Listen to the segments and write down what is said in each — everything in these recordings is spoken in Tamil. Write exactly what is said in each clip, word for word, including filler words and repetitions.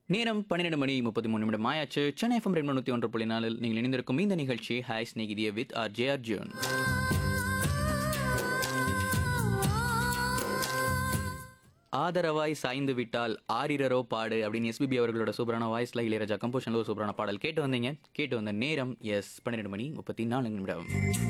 நேரம் பன்னிரண்டு மணி முப்பத்தி மூணு நிமிடம் ஆயாச்சு. சென்னை எஃப்எம் தொண்ணூற்றி ஒன்று புள்ளி நாலில் நீங்கள் இணைந்திருக்கும் இந்த நிகழ்ச்சி hi ஸ்நேகிதிய with R J Arjun. ஆதரவாய் சாய்ந்து விட்டால் ஆரிரரோ பாடு அப்படின்னு எஸ்பிபி அவர்களோட சூப்பரான வாய்ஸ்ல இளையராஜா கம்போஷன்ல ஒரு சூப்பரான பாடல் கேட்டு வந்தீங்க. கேட்டு வந்த நேரம் எஸ் பன்னிரெண்டு மணி முப்பத்தி நாலு நிமிடம்.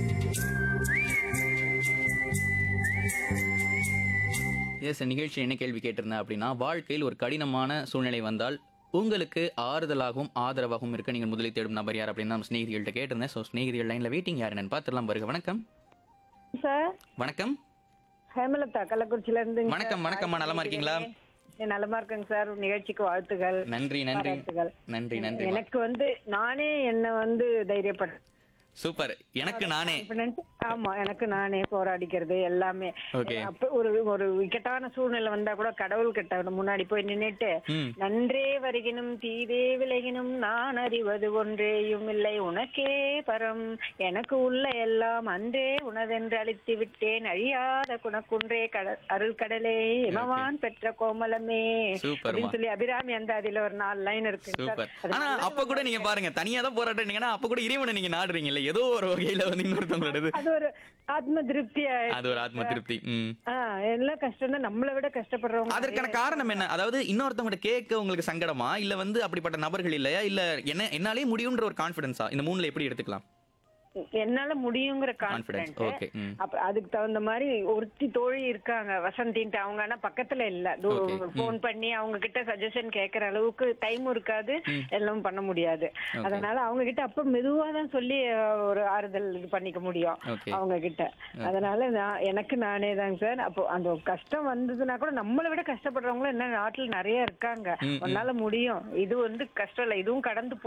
எஸ் நிகழ்ச்சி என்ன கேள்வி கேட்டிருந்தேன் அப்படின்னா, வாழ்க்கையில் ஒரு கடினமான சூழ்நிலை வந்தால் உங்களுக்கு ஆறுதலாகவும் ஆதரவாகவும் இருக்க நீங்கள் முதலில் தேடும் நபர் யார் அப்படின்னு நம்ம ஸ்நேகிதிகள்கிட்ட கேட்டிருந்தேன். ஸோ ஸ்நேகிதிகள் லைன்ல வெயிட்டிங் யார் என்னன்னு பார்த்துடலாம். வருக. வணக்கம் சார். வணக்கம். ஹேமலதா கள்ளக்குறிச்சியில இருந்து. வணக்கம் வணக்கம்மா, நலமா இருக்கீங்களா? நலமா இருக்கேங்க சார். நிகழ்ச்சிக்கு வாழ்த்துகள். நன்றி நன்றி பாராட்டுகள். நன்றி நன்றி. எனக்கு வந்து நானே என்ன வந்து தைரியப்பட சூப்பர். எனக்கு நானே ஆமா எனக்கு நானே போராடிக்கிறது எல்லாமே. Okay. அப்ப ஒரு ஒரு இக்கட்டான சூழ்நிலை வந்தா கூட கடவுள் கிட்ட முன்னாடி போய் நின்னுட்டு, ம். நன்றே வருகினும் தீதே விலகினும் நான் அறிவது ஒன்றேயும் இல்லை உனக்கே பரம், எனக்கு உள்ள எல்லாம் அன்றே உனதென்று அழித்து விட்டேன், அழியாத குணக்குன்றே கட அருள் கடலே இமவான் பெற்ற கோமலமே சூப்பர்மா. அப்படின்னு சொல்லி அபிராமி அந்த அதுல ஒரு நாலு லைன் இருக்கு சார். சூப்பர். அது ஆனா அப்ப கூட நீங்க பாருங்க, தனியா தான் போராடுறீங்கன்னா அப்ப கூட இறைவனை நீங்க நாடுறீங்கல்ல, ஏதோ ஒரு வகையில வந்து இன்னொருத்தவங்களோட அது ஒரு ஆத்ம திருப்தி. அது ஒரு ஆத்ம திருப்தி. ம். எல்லாம் கஷ்டம் தான், நம்மளை விட கஷ்டப்படுறவங்க. அதற்கான காரணம் என்ன? அதாவது இன்னொருத்தவங்க கேட்க உங்களுக்கு சங்கடமா, இல்ல வந்து அப்படிப்பட்ட நபர்கள் இல்லையா, இல்ல என்ன என்னாலே முடியும்ன்ற ஒரு கான்பிடன்ஸா? இந்த மூணுல எப்படி எடுத்துக்கலாம்? என்னால முடியுங்கிற கான்ஃபிடன்ஸ். கான்பிடன்ஸ். ஓகே. ம். அப்ப அதுக்கு தகுந்த மாதிரி ஒருத்தி தோழி இருக்காங்க வசந்தின்ட்டு, அவங்க ஆனா பக்கத்துல இல்ல. Okay. போன் பண்ணி அவங்க கிட்ட சஜஷன் கேக்குற அளவுக்கு டைம் இருக்காது, எல்லாம் பண்ண முடியாது. அதனால அவங்க கிட்ட அப்ப மெதுவா தான் சொல்லி அஹ், ஒரு ஆறுதல் இது பண்ணிக்க முடியும் Okay. அவங்க கிட்ட. அதனால நான் எனக்கு நானே தாங்க சார். அப்போ அந்த கஷ்டம் வந்ததுன்னா கூட நம்மளை விட கஷ்டப்படுறவங்களும் என்ன நாட்டுல நிறைய இருக்காங்க. ம், ம். உன்னால முடியும், இது வந்து கஷ்டம் இல்ல, இதுவும் கடந்து